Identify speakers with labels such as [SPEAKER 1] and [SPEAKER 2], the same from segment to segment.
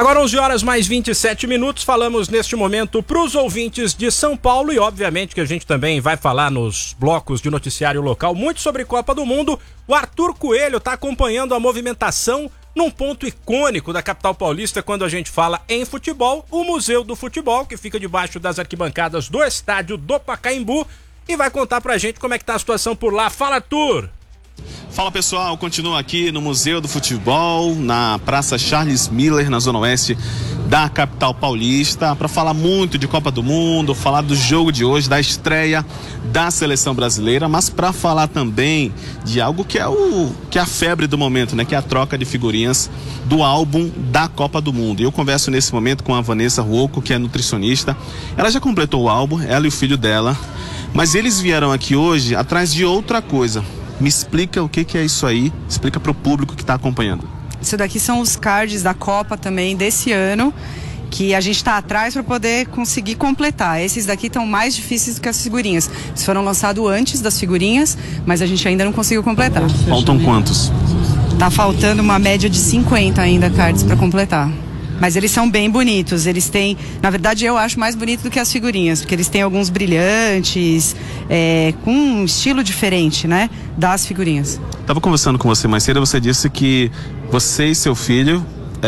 [SPEAKER 1] Agora 11 horas mais 27 minutos, falamos neste momento para os ouvintes de São Paulo e obviamente que a gente também vai falar nos blocos de noticiário local muito sobre Copa do Mundo. O Arthur Coelho está acompanhando a movimentação num ponto icônico da capital paulista quando a gente fala em futebol, o Museu do Futebol, que fica debaixo das arquibancadas do estádio do Pacaembu, e vai contar pra gente como é que tá a situação por lá. Fala, Arthur!
[SPEAKER 2] Fala pessoal, continuo aqui no Museu do Futebol, na Praça Charles Miller, na Zona Oeste da capital paulista, para falar muito de Copa do Mundo, falar do jogo de hoje, da estreia da seleção brasileira, mas para falar também de algo que é a febre do momento, né? Que é a troca de figurinhas do álbum da Copa do Mundo. E eu converso nesse momento com a Vanessa Ruocco, que é nutricionista. Ela já completou o álbum, ela e o filho dela, mas eles vieram aqui hoje atrás de outra coisa. Me explica o que é isso aí, explica para o público que está acompanhando.
[SPEAKER 3] Isso daqui são os cards da Copa também desse ano, que a gente está atrás para poder conseguir completar. Esses daqui estão mais difíceis do que as figurinhas. Eles foram lançados antes das figurinhas, mas a gente ainda não conseguiu completar.
[SPEAKER 2] Faltam quantos?
[SPEAKER 3] Tá faltando uma média de 50 ainda cards para completar. Mas eles são bem bonitos, eles têm, na verdade eu acho mais bonito do que as figurinhas, porque eles têm alguns brilhantes, com um estilo diferente, né, das figurinhas.
[SPEAKER 2] Estava conversando com você mais cedo, você disse que você e seu filho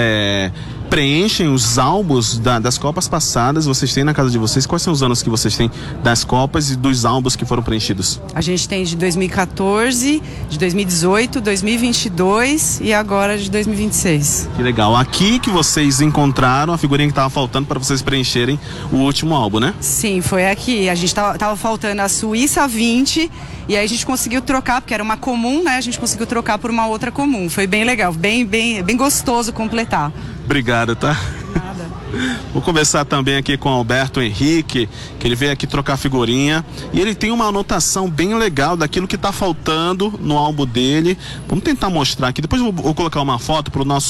[SPEAKER 2] preenchem os álbuns das Copas passadas, vocês têm na casa de vocês. Quais são os anos que vocês têm das Copas e dos álbuns que foram preenchidos?
[SPEAKER 3] A gente tem de 2014, de 2018, 2022 e agora de 2026.
[SPEAKER 2] Que legal. Aqui que vocês encontraram a figurinha que estava faltando para vocês preencherem o último álbum, né?
[SPEAKER 3] Sim, foi aqui. A gente tava faltando a Suíça 20 e aí a gente conseguiu trocar, porque era uma comum, né? A gente conseguiu trocar por uma outra comum. Foi bem legal, bem gostoso completar.
[SPEAKER 2] Obrigado, tá?
[SPEAKER 3] Nada.
[SPEAKER 2] Vou conversar também aqui com o Alberto Henrique, que ele veio aqui trocar figurinha e ele tem uma anotação bem legal daquilo que tá faltando no álbum dele. Vamos tentar mostrar aqui, depois eu vou colocar uma foto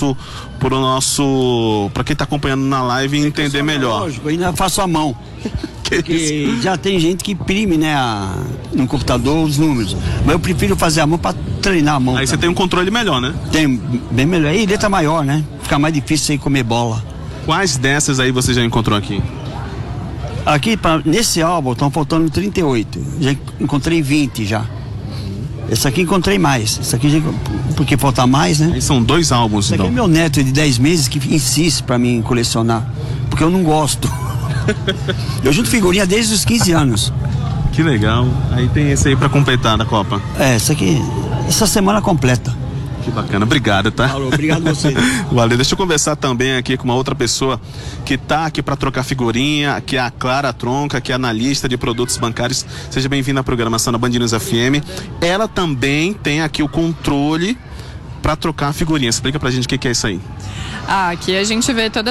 [SPEAKER 2] para quem tá acompanhando na live e entender melhor.
[SPEAKER 4] Lógico, eu ainda faço a mão. Porque já tem gente que imprime, né, no computador os números. Mas eu prefiro fazer a mão para treinar a mão.
[SPEAKER 2] Aí você tem um controle melhor, né?
[SPEAKER 4] Tem, bem melhor. E letra maior, né? Fica mais difícil sem comer bola.
[SPEAKER 2] Quais dessas aí você já encontrou aqui?
[SPEAKER 4] Aqui, nesse álbum, estão faltando 38. Já encontrei 20 já. Esse aqui encontrei mais. Esse aqui, porque falta mais, né?
[SPEAKER 2] Aí são 2 álbuns,
[SPEAKER 4] Esse
[SPEAKER 2] então.
[SPEAKER 4] aqui é meu neto de 10 meses que insiste para mim colecionar. Porque eu não gosto. Eu junto figurinha desde os 15 anos.
[SPEAKER 2] Que legal. Aí tem esse aí pra completar da Copa.
[SPEAKER 4] Esse aqui, essa semana completa.
[SPEAKER 2] Que bacana, obrigado, tá?
[SPEAKER 4] Falou, obrigado a você.
[SPEAKER 2] Valeu, deixa eu conversar também aqui com uma outra pessoa que tá aqui pra trocar figurinha, que é a Clara Tronca, que é analista de produtos bancários. Seja bem-vinda à programação da Band News FM. Ela também tem aqui o controle pra trocar figurinha. Explica pra gente o que é isso aí.
[SPEAKER 5] Aqui a gente vê toda